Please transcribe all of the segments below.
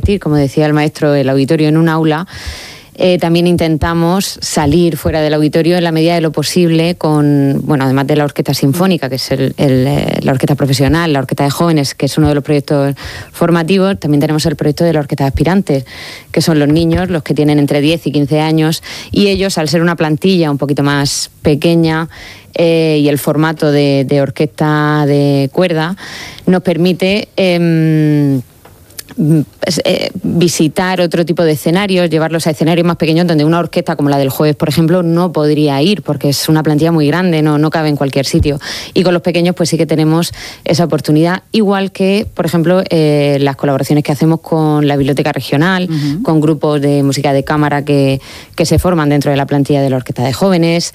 convertir, como decía el maestro, el auditorio en un aula, también intentamos salir fuera del auditorio en la medida de lo posible con, bueno, además de la orquesta sinfónica, que es la orquesta profesional, la orquesta de jóvenes, que es uno de los proyectos formativos, también tenemos el proyecto de la orquesta de aspirantes, que son los niños, los que tienen entre 10 y 15 años, y ellos, al ser una plantilla un poquito más pequeña, y el formato de orquesta de cuerda, nos permite visitar otro tipo de escenarios, llevarlos a escenarios más pequeños donde una orquesta como la del jueves, por ejemplo, no podría ir porque es una plantilla muy grande, no cabe en cualquier sitio. Y con los pequeños pues sí que tenemos esa oportunidad, igual que, por ejemplo, las colaboraciones que hacemos con la Biblioteca Regional, con grupos de música de cámara que se forman dentro de la plantilla de la orquesta de jóvenes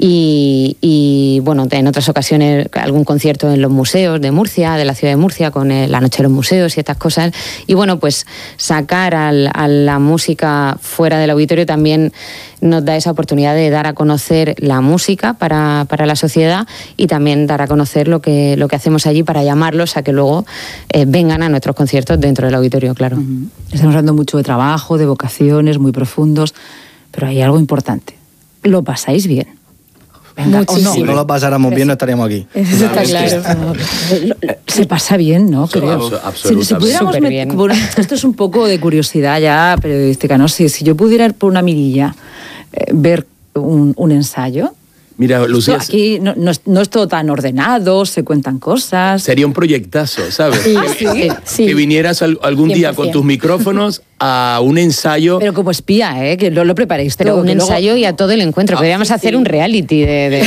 y bueno, en otras ocasiones algún concierto en los museos de Murcia, de la ciudad de Murcia, con la Noche de los Museos y estas cosas. Y bueno, pues sacar a la música fuera del auditorio también nos da esa oportunidad de dar a conocer la música para la sociedad y también dar a conocer lo que hacemos allí para llamarlos a que luego vengan a nuestros conciertos dentro del auditorio, claro. Estamos hablando mucho de trabajo, de vocaciones muy profundos, pero hay algo importante. ¿Lo pasáis bien? Venga, no. Si no lo pasáramos bien, no estaríamos aquí. Eso está claro. Se pasa bien, ¿no? Creo. Si pudiéramos esto es un poco de curiosidad ya periodística, ¿no? Si yo pudiera ir por una mirilla, ver un ensayo. Mira, Lucía, aquí no es todo tan ordenado, se cuentan cosas. Sería un proyectazo, ¿sabes? Sí. Que vinieras algún día con tus micrófonos a un ensayo. Pero como espía, que lo preparéis pero todo. Un ensayo y a todo el encuentro. Podríamos hacer un reality de...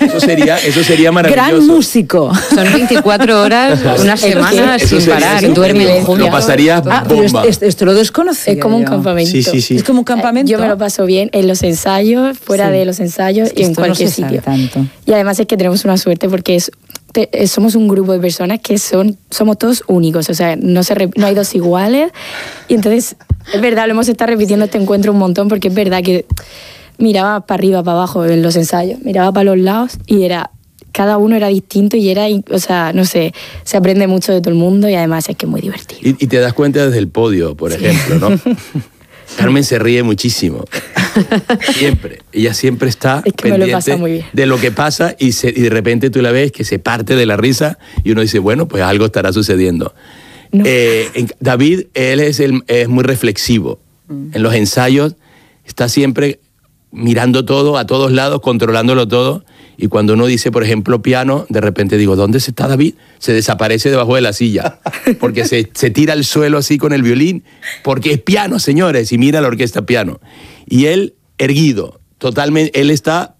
Eso sería maravilloso. Gran músico. Son 24 horas, una semana sin parar. Duerme. Lo pasarías bomba. Esto lo desconocía. Es como un campamento. Sí. Es como un campamento. Yo me lo paso bien en los ensayos, fuera de los ensayos y en cualquier sitio. Tanto. Y además es que tenemos una suerte porque somos un grupo de personas que somos todos únicos, o sea, no hay dos iguales. Y entonces, es verdad, lo hemos estado repitiendo este encuentro un montón porque es verdad que miraba para arriba, para abajo en los ensayos, miraba para los lados y cada uno era distinto y o sea, no sé, se aprende mucho de todo el mundo y además es que es muy divertido. Y te das cuenta desde el podio, por ejemplo, ¿no? Carmen se ríe muchísimo. Siempre. Ella siempre está pendiente de lo que pasa y de repente tú la ves que se parte de la risa y uno dice, bueno, pues algo estará sucediendo. No. David, él es muy reflexivo. En los ensayos está siempre mirando todo, a todos lados, controlándolo todo. Y cuando uno dice, por ejemplo, piano, de repente digo, ¿dónde está David? Se desaparece debajo de la silla, porque se tira al suelo así con el violín, porque es piano, señores, y mira la orquesta piano. Y él, erguido, totalmente, él está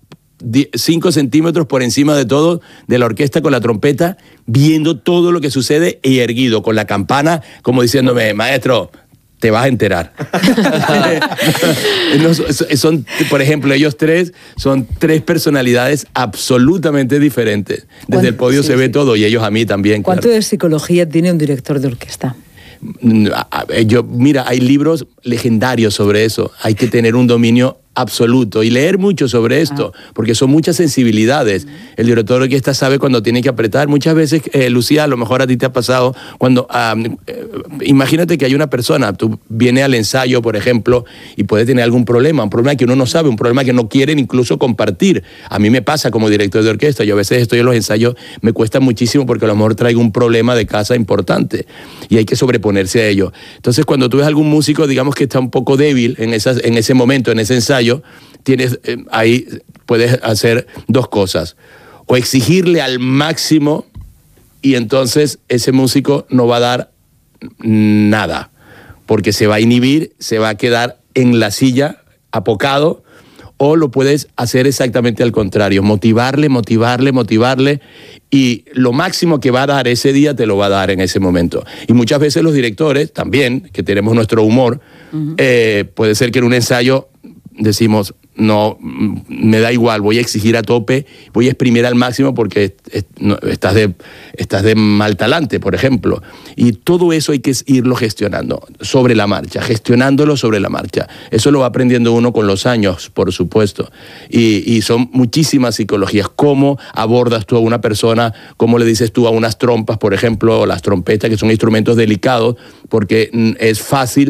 5 centímetros por encima de todo, de la orquesta con la trompeta, viendo todo lo que sucede y erguido, con la campana, como diciéndome, maestro, te vas a enterar. Son, por ejemplo, ellos tres son 3 personalidades absolutamente diferentes. Desde el podio se ve todo y ellos a mí también. ¿Cuánto de psicología tiene un director de orquesta? Mira, hay libros legendarios sobre eso. Hay que tener un dominio absoluto y leer mucho sobre esto, porque son muchas sensibilidades. El director de orquesta sabe cuando tiene que apretar. Muchas veces, Lucía, a lo mejor a ti te ha pasado cuando, imagínate que hay una persona, tú vienes al ensayo, por ejemplo, y puede tener algún problema, un problema que uno no sabe, un problema que no quieren incluso compartir. A mí me pasa como director de orquesta, yo a veces estoy en los ensayos, me cuesta muchísimo porque a lo mejor traigo un problema de casa importante y hay que sobreponerse a ello. Entonces, cuando tú ves a algún músico, digamos que está un poco débil en ese momento, en ese ensayo, ahí puedes hacer 2 cosas. O exigirle al máximo y entonces ese músico no va a dar nada, porque se va a inhibir, se va a quedar en la silla apocado, o lo puedes hacer exactamente al contrario, motivarle y lo máximo que va a dar ese día te lo va a dar en ese momento. Y muchas veces los directores también, que tenemos nuestro humor, puede ser que en un ensayo decimos, no, me da igual, voy a exigir a tope, voy a exprimir al máximo porque estás de mal talante, por ejemplo. Y todo eso hay que irlo gestionando sobre la marcha, gestionándolo sobre la marcha. Eso lo va aprendiendo uno con los años, por supuesto. Y son muchísimas psicologías. ¿Cómo abordas tú a una persona? ¿Cómo le dices tú a unas trompas, por ejemplo, o las trompetas, que son instrumentos delicados? Porque es fácil